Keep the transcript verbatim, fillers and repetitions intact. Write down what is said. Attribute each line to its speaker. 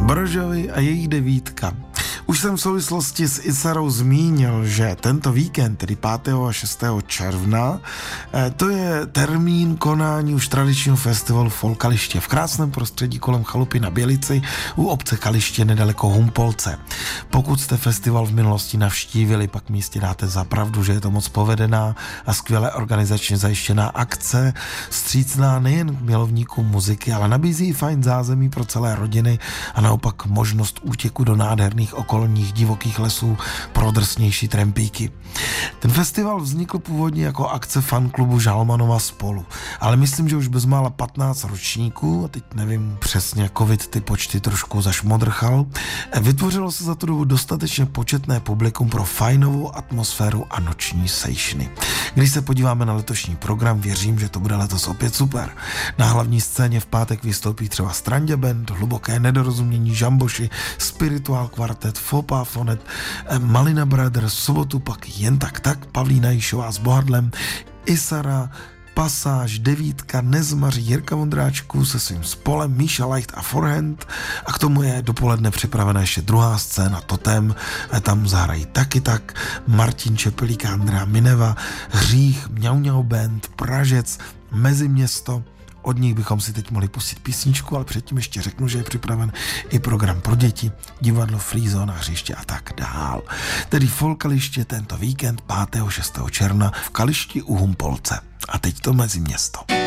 Speaker 1: Brožovi a jejich devítka. Už jsem v souvislosti s Isarou zmínil, že tento víkend, tedy pátého a šestého června, to je termín konání už tradičního festivalu Folk Kaliště v krásném prostředí kolem chalupy na Bělici u obce Kaliště nedaleko Humpolce. Pokud jste festival v minulosti navštívili, pak mi jistě dáte za pravdu, že je to moc povedená a skvěle organizačně zajištěná akce, vstřícná nejen k milovníkům muziky, ale nabízí fajn zázemí pro celé rodiny a naopak možnost útěku do nádherných okolních divokých lesů pro drsnější trampíky. Ten festival vznikl původně jako akce fanklubu Žalmanova spolu, ale myslím, že už bezmála patnáct ročníků, a teď nevím přesně, covid ty počty trošku zašmodrchal, vytvořilo se za tu dobu dostatečně početné publikum pro fajnovou atmosféru a noční sejšny. Když se podíváme na letošní program, věřím, že to bude letos opět super. Na hlavní scéně v pátek vystoupí třeba Strandě Band, Hluboké nedorozumění, Žamboši, Spiritual Quartet, Fopa Fonet, Malina Brothers, v sobotu pak jen tak tak, Pavlína Jišová s Bohadlem, Isara, Pasáž, Devítka, Nezmaři, Jirka Vondráčků se svým spolem, Míša Leicht a Forehand a k tomu je dopoledne připravená ještě druhá scéna Totem, tam zahrají taky tak Martin Čepelík a Andrea Mineva, Hřích, Mňau Mňau Band, Pražec, Meziměsto. Od nich bychom si teď mohli pustit písničku, ale předtím ještě řeknu, že je připraven i program pro děti, divadlo Free Zone, hřiště a tak dál. Tedy Folk Kaliště tento víkend pátého a šestého června v Kališti u Humpolce. A teď to Meziměsto.